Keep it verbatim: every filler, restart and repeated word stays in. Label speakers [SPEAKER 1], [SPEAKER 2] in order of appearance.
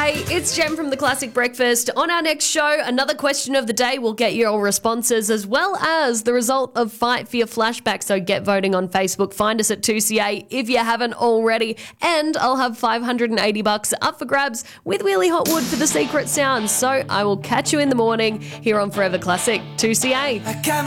[SPEAKER 1] Hey, it's Jem from The Classic Breakfast. On our next show, another question of the day. We'll get your responses as well as the result of Fight for Your Flashback. So get voting on Facebook. Find us at two C A if you haven't already. And I'll have five hundred eighty bucks up for grabs with Wheelie Hotwood for the secret sounds. So I will catch you in the morning here on Forever Classic two C A.